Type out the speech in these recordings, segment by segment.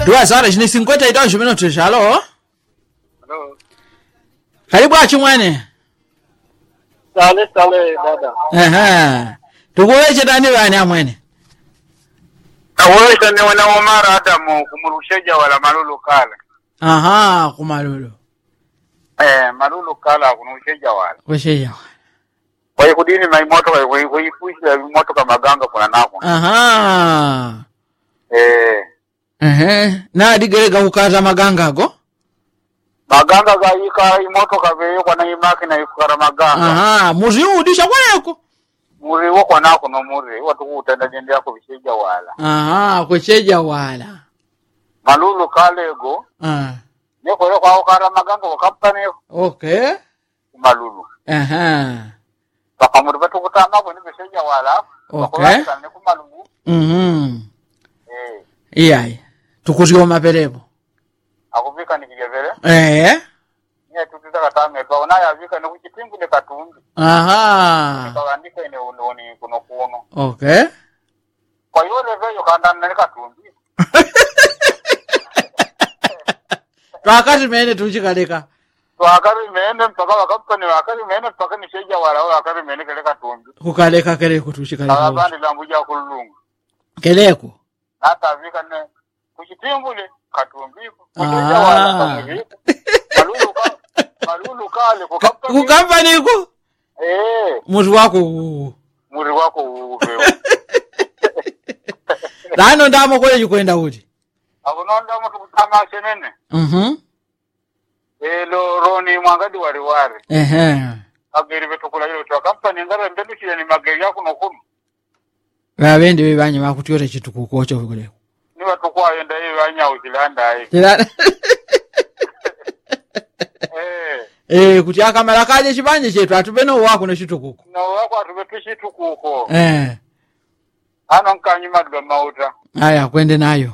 2 horas ni 52 minutos. Alô? Hello. Karibu achimwene. Sale dada. Tukuleche tani bani amwene. Aweza ni wana Omar Adamu kumurusheja wala Malulu Kala. Kumalulu. Malulu Kala kunusheja wala. Kusheja. Kwa kudini maimoto kwa kuisha moto kama ganga kuna nako. Na digerega kukaza maganga go? Maganga ga yika imoto kaveyo kwa na imaki na yukara maganga. Muzi udisha kweko. Muri wako nako no muri watu kutenda jende yako bisheja wala. Kusheja wala. Malulu Kale go. Neko yo kwa ukara maganga kwa company. Okay. Malulu. Paka muri batu kutama kwa ni bisheja wala. Okay. Kwa Malulu. Iyai. Tukuzio maperebo. Akuvika ni kijevele. Nye tutitaka tame kwa unaya avika ni kuchitingu ni katumbi. Kawandika ine unoni kuno. Okay. Kwa hiyo leveyo kandana ni katumbi. Wakati mene tuchikaleka. Wakati mene mpaka wakapani wakati mene mpaka ni sheja wala wakati mene kele katumbi. Kukaleka keleko tuchikaleka. Awabani lambuja kulungu. Keleko. Hata avika ni kuchitingu ni katumbi. Kusheja wala katumbi. Malulu Kale kukamba niko muri wako uvewo Dano ndamo kole yukwenda uti abunonda mutu kutama senene roni mwangadi wari abiri betukula yo to company ngara mbendu kile ni mageri yako nokumu babende bebanye bakutyote chitukuko cyo kule ni batukwa yenda ye banya ukilanda kuti akamara kaje chibanje chetu atubeno wako na chitukuko. No wako atubetu chitukuko. Ano nkanyima dwa mauta. Aya kwende nayo.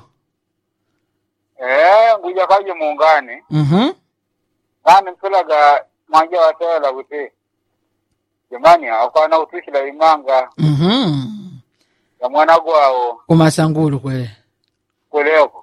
Nguja kaje muungani. Nani mpelaga manja watela kuti. Jamani akwana utushila imanga. Ya mwana gwao. Kumasangulu kwele. Kweleko.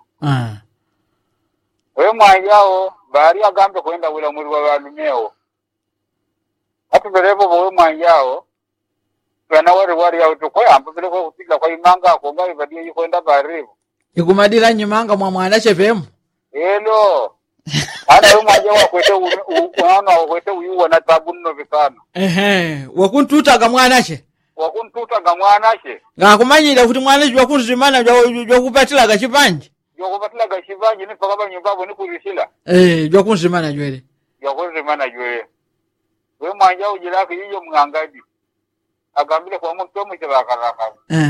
Wewe mwanjao bari agambe kwenda wila muri wa balumeo. Atu berebo wewe mwanjao bana wari ya utukwa ambapo berebo kupiga kwa imanga ko ngai badie kwenda baribo. Ikumadira nyimanga mwa mwana chefemu. Hello. Ana wewe mwanjao kwete unaona kwete uyu na tabunno bitano. Wakuntuta ga mwana che. Wakuntuta ga mwana che. Ngakumanyira kuti mwana jwa kuzimana jwa kupatila ga chipanje. Yokubatila gashivaji ni pakaba nyumbabo ni kurisila. Jwa kunzimana jwele. Yokunzimana jwele. We mwanja ujilaki yiyo mngangadi. Agambile kwa mtu mchelakaraka.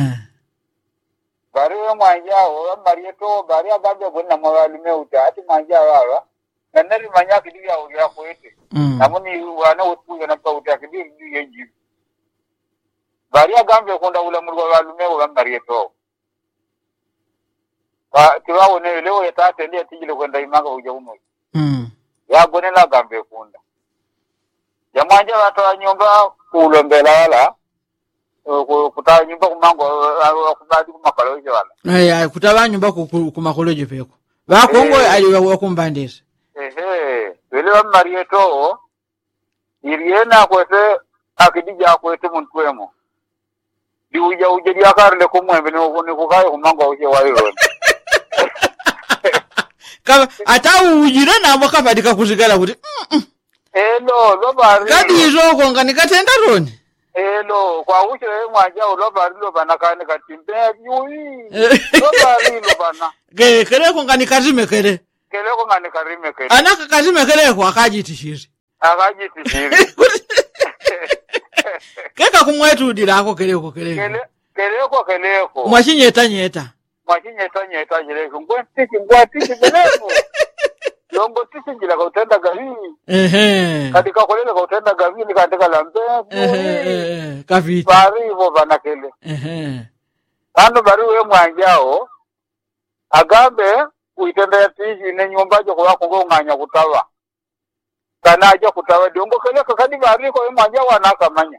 Bari we mwanja wa marieto bari agambe kuna mwalume uta ati mwanja wawa. Naneri manya kidili ya ugia kwete. Namuni wana utuga na pa uta kidili yeji. Bari agambe kunda ula murwa walume wa marieto. Tiwao ne leo yatate ndiye tijile kwenda imanga uja umo. Ya bonela gambe kunda. Jamanja watu wa nyumba kulombela wala kutawa nyumba kumango kubadi kumakaloje wala. Kutawa nyumba kumakoloje peko. Bakongo aliwa kumbandisa. Wele wa marieto iriena kwete akidija kwete muntwemo. Di uja dia karle kumwembe ni kukaye kumango uje wayo. Kama ata ujire namo kabadika kuzigala kuti lo bari kadi izoko ngani katenda roni kwa uche mwanja lo bari lo bana kane katimbe yui lo bari lo bana kere ko ngani kazime kere ko ngani karime kere anaka kazime kere ko akajitishiri keka kumwetu dirako kere ko mwashinyeta nyeta jile ngwatiki beleko longo tisi njila kautenda gavi kadika kolele kautenda gavi ni katika lambe kaviti bari hivyo banakele kando bari we mwanjao agambe uitenda ya tisi ne nyumba jo kwa kongo nganya kutawa kana aja kutawa diongo kele kakadi bari ko mwanjao anakamanya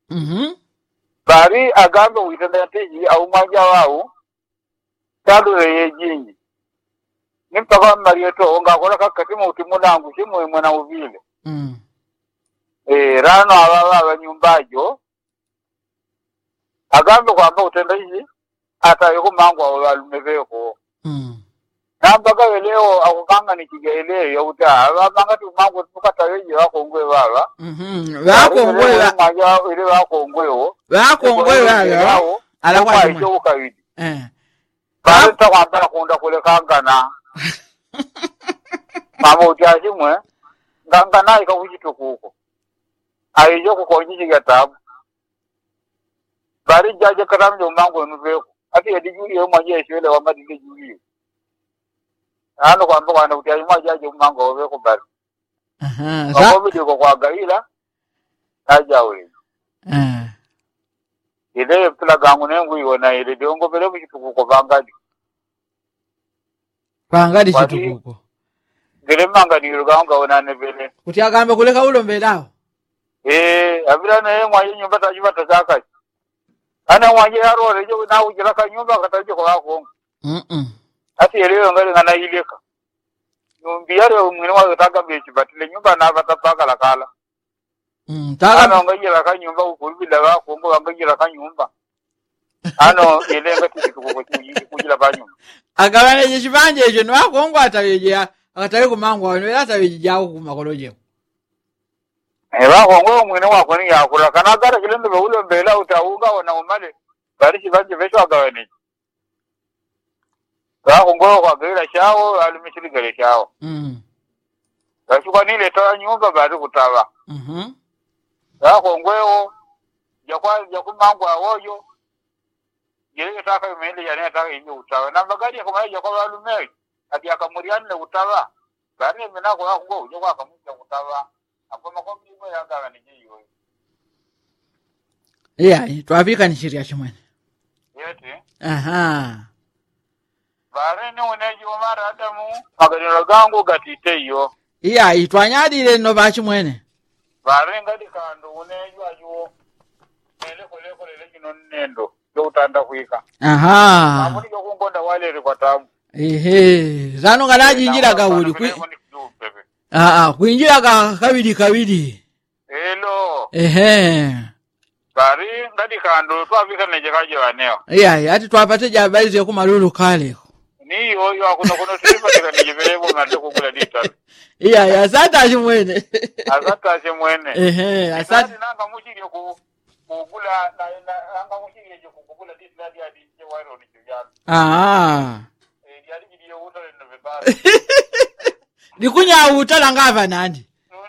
bari agambe uitenda ya tisi au mwanjao au tadu ye jinyi nimpaka marieto ngakola kakatimu utimunangu chimwe mwana uvile rano abanyumbajo agambe kwamba utenda hizi hata yuko mangu walumeveko nambaga weleo akukanga nikigaile ya uta abanga tu mangu tukata yeje wako ngwe baba wako ngwe maja ile wako ngweo baba ala kwa hiyo kawidi bata kwamba kunda kule kangana mama utashimwe ngangana ikakujitukuko aijo kukonjiji gatabu bari jaje karamjo mangu nuveko ati edijuri yo maje shwele wa madile juri ano kwamba kwana utashimwa jaje mangu oveko bari kwa video kwa gaila ajawe ile pula gangu nengu iona ile diongo bele mchitukuko bangadi chitukuko gele mangani ruganga onane bele kuti agambe kuleka ulombelawo abira na mwaje nyumba tajiba tazaka ana mwaje harore jo na ujira ka nyumba kataje kwa wako ati eleyo ngale ngana ileka nyumbi yare umwini wa taka bechi batile nyumba na batapaka la kala ana ngajira ka nyumba ukulibila wako ngo ngajira ka nyumba ano ile ngati chitukuko kujira ba nyumba agabane jishibanje ejo nwako ngo atayeje akataye kumangwa wano atayeje jawo kumakoloje wako ngo mwene wako ni yakura kana gara kilende beulo mbela utaunga wana umale bari shibanje vesho agabane wako ngo kwa gira shao alimishiri gare shao bashuka nile toa nyumba bari kutawa wako ngweo jakumangwa woyo yeye taka imeli yani ataka inyo utawa na magari ya kumaje kwa walume ati akamuriani na utawa bari mena kwa ngo ujo kwa kamuja utawa hapo makombi ngo yanga ni jiyo twafika ni shiria chimwene yete bari ni uneji umara adamu magari gangu gatite yo twanyadire no bachimwene bari ngadi kando uneji ajuo ele kole kino nendo utanda kuika amuri yokungonda wale kwa tamu zano ngalaji injira kauli kuinjira kabidi hello bari ngadi kando twafika neje kaje waneo ati twapate jabaizi ya kumalulu kale ni yo akuna kono tripa tika neje belebo ngate kukula dita asante ashimwene asante nanga mushiri kugula nanga mushiri je kugula dita hadi je wairo ni kijana yali gidiye utale no bebara nikunya utala ngava nandi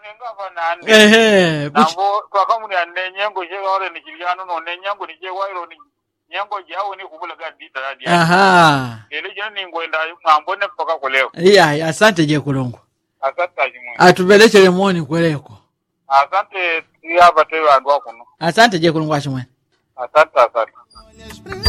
nabo twakamuni anenyengo je ore ni kijana no nenyengo ni je wairo ni nyengo jawo ni kubula gadita hadi ele je ni ngwenda ngambone paka kuleo asante je kulongo asante ajimwe atubelechele moni kweleko asante yaba tewa ndo kuno asante je kulongo ashimwe asante